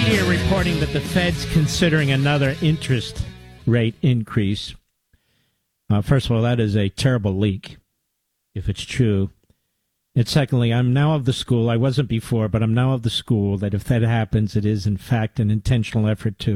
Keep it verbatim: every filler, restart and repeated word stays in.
media reporting that the Fed's considering another interest rate increase. Uh, first of all, that is a terrible leak, if it's true. And secondly, I'm now of the school, I wasn't before, but I'm now of the school that if that happens, it is in fact an intentional effort to